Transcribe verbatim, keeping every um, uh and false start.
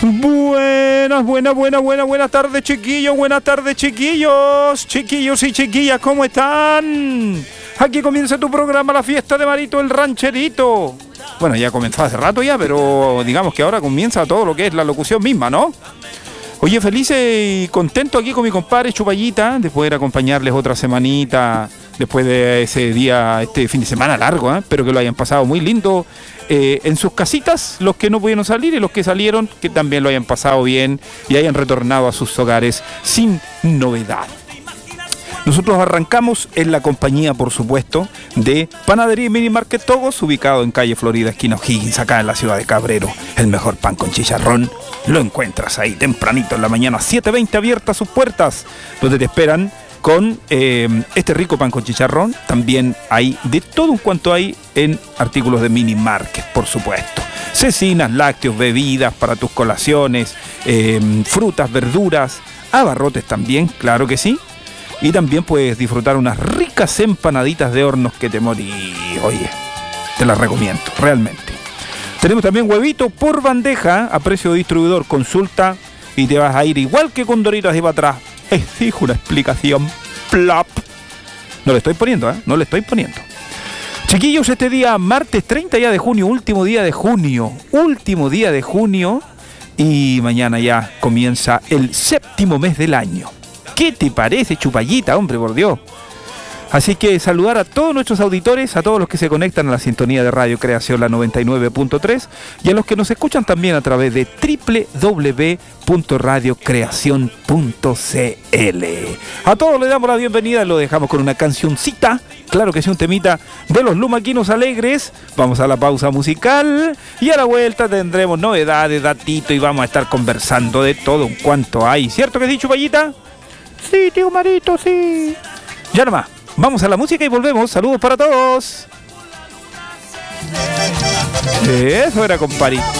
Buenas, buenas, buenas, buenas, buenas tardes, chiquillos, buenas tardes, chiquillos, chiquillos y chiquillas, ¿cómo están? Aquí comienza tu programa, La Fiesta de Marito, el Rancherito. Bueno, ya comenzó hace rato ya, pero digamos que ahora comienza todo lo que es la locución misma, ¿no? Oye, feliz y contento aquí con mi compadre Chupallita, después de acompañarles otra semanita, después de ese día, este fin de semana largo, ¿eh? Espero que lo hayan pasado muy lindo eh, en sus casitas, los que no pudieron salir y los que salieron, que también lo hayan pasado bien y hayan retornado a sus hogares sin novedad. Nosotros arrancamos en la compañía, por supuesto, de Panadería y Mini Market Togos, ubicado en calle Florida, esquina O'Higgins, acá en la ciudad de Cabrero. El mejor pan con chicharrón lo encuentras ahí tempranito en la mañana, siete veinte, abiertas sus puertas, donde te esperan con eh, este rico pan con chicharrón. También hay de todo en cuanto hay en artículos de Mini Market, por supuesto. Cecinas, lácteos, bebidas para tus colaciones, eh, frutas, verduras, abarrotes también, claro que sí. Y también puedes disfrutar unas ricas empanaditas de hornos que te morí. Oye, te las recomiendo, realmente. Tenemos también huevito por bandeja a precio de distribuidor. Consulta y te vas a ir igual que con Doritos de para atrás. Exijo una explicación. Plop. No le estoy poniendo, ¿eh? No le estoy poniendo. Chiquillos, este día, martes treinta ya de junio, último día de junio. Último día de junio. Y mañana ya comienza el séptimo mes del año. ¿Qué te parece, Chupallita, hombre, por Dios? Así que saludar a todos nuestros auditores, a todos los que se conectan a la sintonía de Radio Creación, la noventa y nueve punto tres, y a los que nos escuchan también a través de doble u doble u doble u punto radio creación punto c l. A todos les damos la bienvenida, lo dejamos con una cancioncita, claro que sí, un temita de los Lumaquinos Alegres. Vamos a la pausa musical y a la vuelta tendremos novedades, datito, y vamos a estar conversando de todo en cuanto hay. ¿Cierto que sí, Chupallita? Sí, tío Marito, sí. Ya nomás, vamos a la música y volvemos. Saludos para todos. Eso era, compadrito.